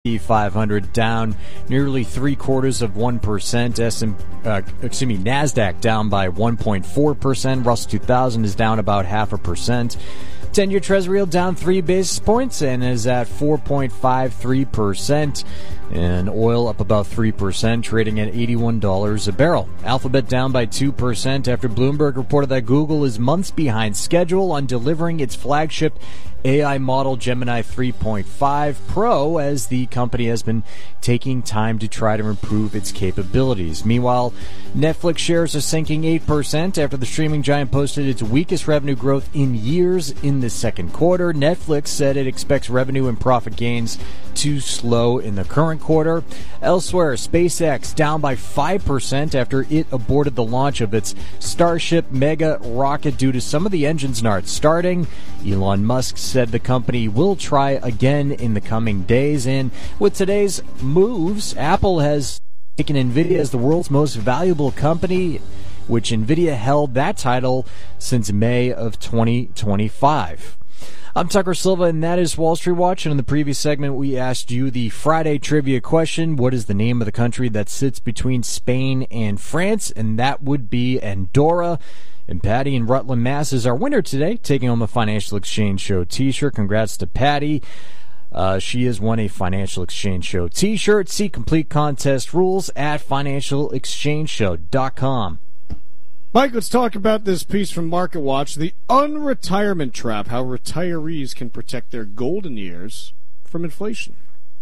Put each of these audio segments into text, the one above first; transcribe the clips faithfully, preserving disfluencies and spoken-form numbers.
five hundred down nearly three quarters of one percent. S and uh, excuse me, Nasdaq down by one point four percent. Russell two thousand is down about half a percent. ten-year Treasury yield down three basis points and is at four point five three percent. And oil up about three percent, trading at eighty-one dollars a barrel. Alphabet down by two percent after Bloomberg reported that Google is months behind schedule on delivering its flagship A I model Gemini three point five Pro, as the company has been taking time to try to improve its capabilities. Meanwhile, Netflix shares are sinking eight percent after the streaming giant posted its weakest revenue growth in years in the second quarter. Netflix said it expects revenue and profit gains to slow in the current quarter. Elsewhere, SpaceX down by five percent after it aborted the launch of its Starship mega rocket due to some of the engines not starting. Elon Musk said the company will try again in the coming days. And with today's moves, Apple has taken NVIDIA as the world's most valuable company, which NVIDIA held that title since May of twenty twenty-five. I'm Tucker Silva, and that is Wall Street Watch. And in the previous segment, we asked you the Friday trivia question: what is the name of the country that sits between Spain and France? And that would be Andorra. And Patty in Rutland, Mass. is our winner today, taking home a Financial Exchange Show t-shirt. Congrats to Patty. Uh, she has won a Financial Exchange Show t-shirt. See complete contest rules at financial exchange show dot com. Mike, let's talk about this piece from Market Watch, The Unretirement Trap, how retirees can protect their golden years from inflation.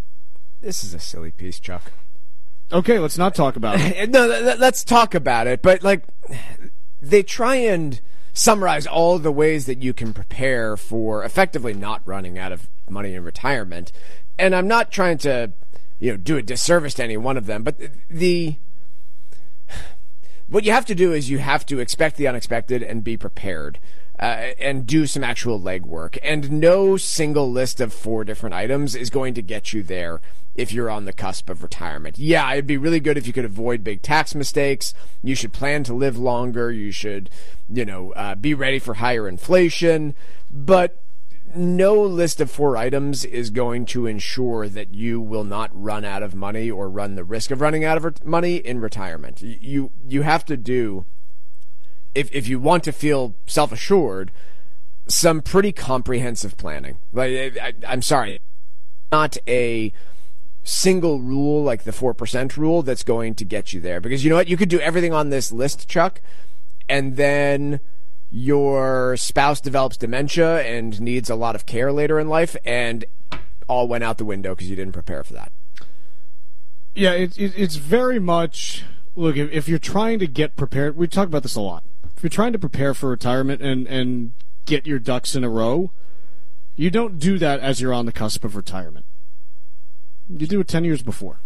This is a silly piece, Chuck. Okay, let's not talk about it. no, th- th- let's talk about it. But, like, they try and summarize all the ways that you can prepare for effectively not running out of money in retirement. And I'm not trying to, you know, do a disservice to any one of them, but the... what you have to do is you have to expect the unexpected and be prepared uh, and do some actual legwork. And no single list of four different items is going to get you there if you're on the cusp of retirement. Yeah, it'd be really good if you could avoid big tax mistakes. You should plan to live longer. You should, you know, uh, be ready for higher inflation. But no list of four items is going to ensure that you will not run out of money or run the risk of running out of money in retirement. You you have to do, if if you want to feel self-assured, some pretty comprehensive planning. Like I, I'm sorry, not a single rule like the four percent rule that's going to get you there. Because you know what? You could do everything on this list, Chuck, and then your spouse develops dementia and needs a lot of care later in life, and all went out the window because you didn't prepare for that. Yeah, it, it, it's very much, look, if, if you're trying to get prepared, we talk about this a lot. If you're trying to prepare for retirement and, and get your ducks in a row, you don't do that as you're on the cusp of retirement. You do it ten years before.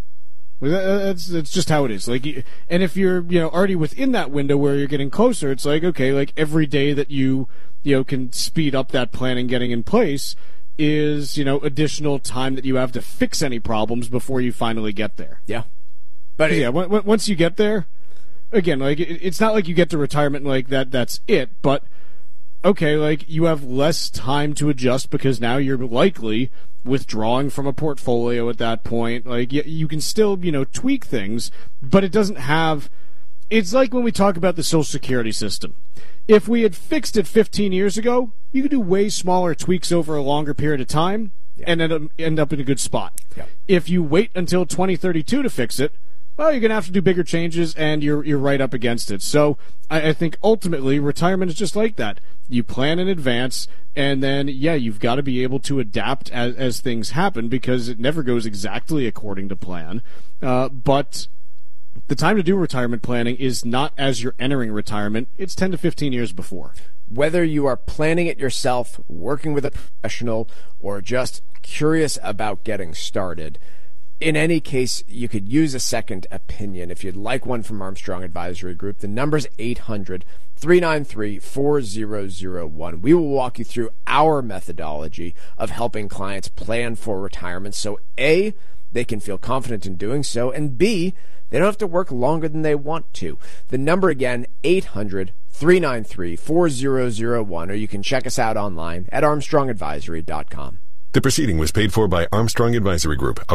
That's that's just how it is. Like, and if you're you know already within that window where you're getting closer, it's like, okay, like every day that you you know can speed up that planning getting in place is you know additional time that you have to fix any problems before you finally get there. Yeah, but it, yeah, w- w- once you get there, again, like it, it's not like you get to retirement like that. That's it. But okay, like you have less time to adjust because now you're likely withdrawing from a portfolio at that point. Like you, you can still, you know, tweak things, but it doesn't have. It's like when we talk about the Social Security system. If we had fixed it fifteen years ago, you could do way smaller tweaks over a longer period of time yeah. and end up, end up in a good spot. Yeah. If you wait until twenty thirty-two to fix it, well, you're going to have to do bigger changes, and you're you're right up against it. So I, I think ultimately retirement is just like that. You plan in advance, and then, yeah, you've got to be able to adapt as, as things happen because it never goes exactly according to plan. Uh, but the time to do retirement planning is not as you're entering retirement. It's ten to fifteen years before. Whether you are planning it yourself, working with a professional, or just curious about getting started, in any case, you could use a second opinion. If you'd like one from Armstrong Advisory Group, the number's eight hundred, three nine three, four zero zero one. We will walk you through our methodology of helping clients plan for retirement so A, they can feel confident in doing so, and B, they don't have to work longer than they want to. The number again, eight hundred, three nine three, four zero zero one, or you can check us out online at armstrong advisory dot com. The proceeding was paid for by Armstrong Advisory Group.